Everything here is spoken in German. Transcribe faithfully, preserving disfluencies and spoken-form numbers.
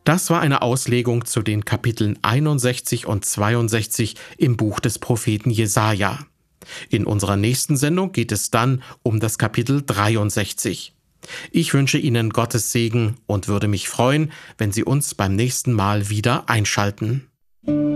Das war eine Auslegung zu den Kapiteln einundsechzig und zweiundsechzig im Buch des Propheten Jesaja. In unserer nächsten Sendung geht es dann um das Kapitel dreiundsechzig. Ich wünsche Ihnen Gottes Segen und würde mich freuen, wenn Sie uns beim nächsten Mal wieder einschalten.